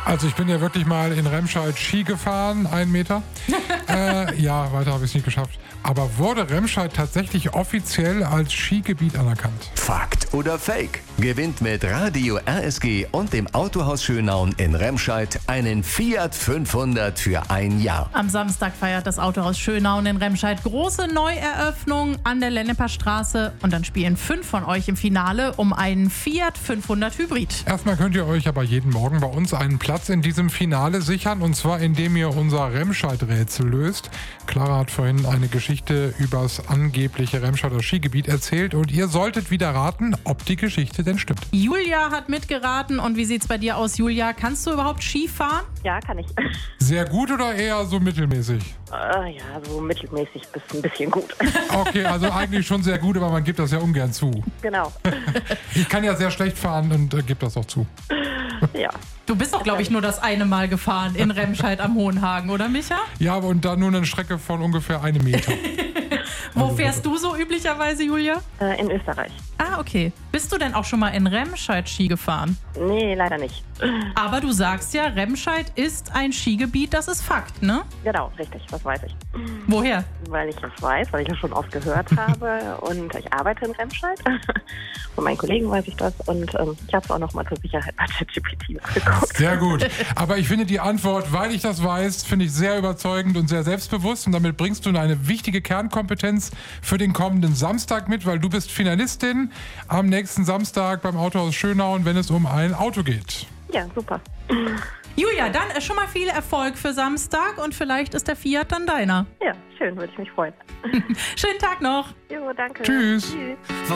Also ich bin ja wirklich mal in Remscheid Ski gefahren, 1 Meter. Ja, weiter habe ich es nicht geschafft. Aber wurde Remscheid tatsächlich offiziell als Skigebiet anerkannt? Fakt oder Fake? Gewinnt mit Radio RSG und dem Autohaus Schönaun in Remscheid einen Fiat 500 für 1 Jahr. Am Samstag feiert das Autohaus Schönaun in Remscheid große Neueröffnung an der Lenneper Straße. Und dann spielen 5 von euch im Finale um einen Fiat 500 Hybrid. Erstmal könnt ihr euch aber jeden Morgen bei uns einen Platz in diesem Finale sichern. Und zwar indem ihr unser Remscheid-Rätsel löst. Clara hat vorhin eine Geschichte übers angebliche Remscheider Skigebiet erzählt. Und ihr solltet wieder raten, ob die Geschichte denn stimmt. Julia hat mitgeraten. Und wie sieht's bei dir aus, Julia? Kannst du überhaupt Ski fahren? Ja, kann ich. Sehr gut oder eher so mittelmäßig? Ja, so mittelmäßig bis ein bisschen gut. Okay, also eigentlich schon sehr gut, aber man gibt das ja ungern zu. Genau. Ich kann ja sehr schlecht fahren und gebe das auch zu. Ja. Du bist doch, glaube ich, nur das eine Mal gefahren in Remscheid am Hohenhagen, oder Micha? Ja, aber und dann nur eine Strecke von ungefähr 1 Meter. Wo fährst du so üblicherweise, Julia? In Österreich. Ah, okay. Bist du denn auch schon mal in Remscheid Ski gefahren? Nee, leider nicht. Aber du sagst ja, Remscheid ist ein Skigebiet, das ist Fakt, ne? Genau, richtig, das weiß ich. Woher? Weil ich das weiß, weil ich das schon oft gehört habe und ich arbeite in Remscheid. Von meinen Kollegen weiß ich das und ich habe es auch noch mal zur Sicherheit bei ChatGPT nachgeguckt. Sehr gut. Aber ich finde die Antwort, weil ich das weiß, finde ich sehr überzeugend und sehr selbstbewusst. Und damit bringst du eine wichtige Kernkompetenz für den kommenden Samstag mit, weil du bist Finalistin am nächsten Samstag beim Autohaus Schönaun, wenn es um ein Auto geht. Ja, super. Julia, dann schon mal viel Erfolg für Samstag und vielleicht ist der Fiat dann deiner. Ja, schön, würde ich mich freuen. Schönen Tag noch. Jo, danke. Tschüss. Tschüss.